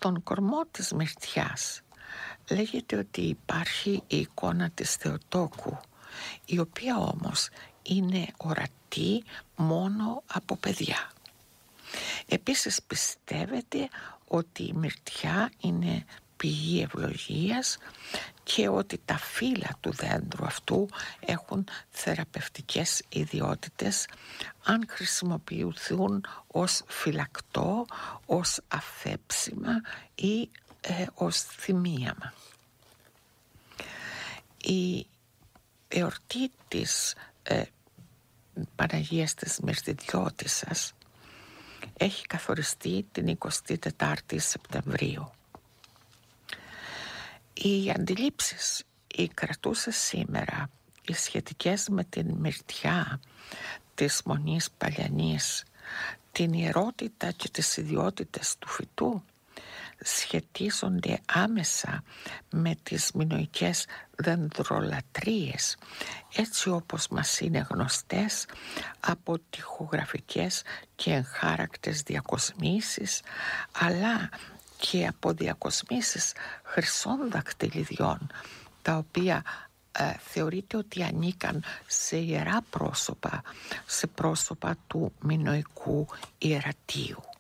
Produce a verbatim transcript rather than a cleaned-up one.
Στον κορμό της Μυρτιάς λέγεται ότι υπάρχει η εικόνα της Θεοτόκου, η οποία όμως είναι ορατή μόνο από παιδιά. Επίσης πιστεύετε ότι η Μυρτιά είναι πηγή ευλογίας και ότι τα φύλλα του δέντρου αυτού έχουν θεραπευτικές ιδιότητες αν χρησιμοποιηθούν ως φυλακτό, ως αφέψιμα ή ε, ως θυμίαμα. Η εορτή της ε, Παναγίας της Μυρτιδιώτισσας έχει καθοριστεί την εικοστή τετάρτη Σεπτεμβρίου. Οι αντιλήψεις οι κρατούσες σήμερα, οι σχετικές με την Μυρτιά της Μονής Παλιανής, την ιερότητα και τις ιδιότητες του φυτού, σχετίζονται άμεσα με τις μινωικές δενδρολατρίες, έτσι όπως μας είναι γνωστές από τοιχογραφικές και εγχάρακτες διακοσμήσεις, αλλά και από διακοσμήσεις χρυσών δακτυλιδιών, τα οποία ε, θεωρείται ότι ανήκαν σε ιερά πρόσωπα, σε πρόσωπα του μινωικού ιερατείου.